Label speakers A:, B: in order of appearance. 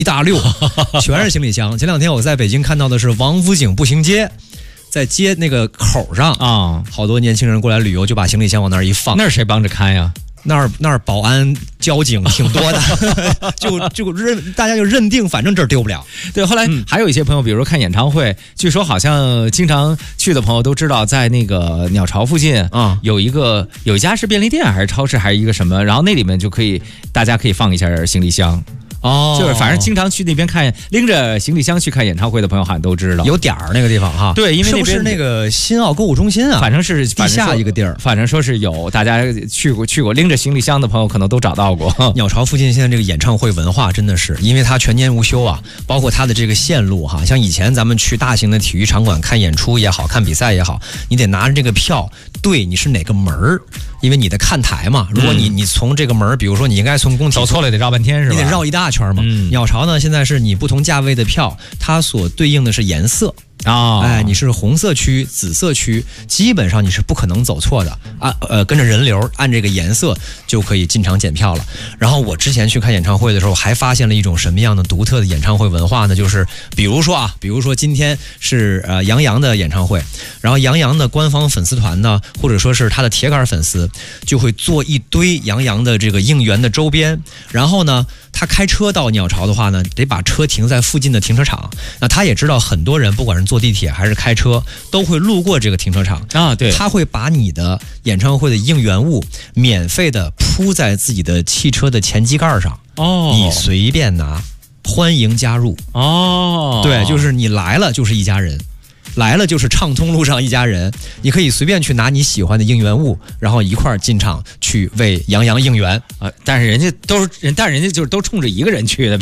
A: 一大溜，全是行李箱。前两天我在北京看到的是王府井步行街。在街那个口上啊，好多年轻人过来旅游，就把行李箱往那儿一放。
B: 那是谁帮着看呀？
A: 那儿保安交警挺多的，大家就认定，反正这儿丢不了。
B: 对，后来还有一些朋友，比如说看演唱会，据说好像经常去的朋友都知道，在那个鸟巢附近啊，有一家是便利店还是超市还是一个什么，然后那里面就可以大家可以放一下行李箱。哦，就是反正经常去那边看，拎着行李箱去看演唱会的朋友好像都知道，
A: 有点儿那个地方哈。
B: 对，因为那边
A: 是不是那个新奥购物中心啊？
B: 反正是
A: 地下一个地儿，
B: 反正说是有，大家去过拎着行李箱的朋友可能都找到过。
A: 鸟巢附近现在这个演唱会文化真的是，因为它全年无休啊，包括它的这个线路哈，像以前咱们去大型的体育场馆看演出也好看比赛也好，你得拿着这个票对你是哪个门儿。因为你的看台嘛，如果你从这个门，比如说你应该从工体
B: 走错了，得绕半天是吧？
A: 你得绕一大圈嘛。鸟巢呢，现在是你不同价位的票，它所对应的是颜色。哎，你是红色区、紫色区，基本上你是不可能走错的啊。跟着人流按这个颜色就可以进场检票了。然后我之前去看演唱会的时候，还发现了一种什么样的独特的演唱会文化呢？就是比如说今天是杨洋的演唱会，然后杨洋的官方粉丝团呢，或者说是他的铁杆粉丝，就会做一堆杨洋的这个应援的周边，然后呢。他开车到鸟巢的话呢，得把车停在附近的停车场。那他也知道很多人不管是坐地铁还是开车，都会路过这个停车场啊。对，他会把你的演唱会的应援物免费的铺在自己的汽车的前机盖上，你随便拿，欢迎加入。对，就是你来了就是一家人。来了就是畅通路上一家人，你可以随便去拿你喜欢的应援物，然后一块儿进场去为杨洋应援
B: 但是人家就是都冲着一个人去的。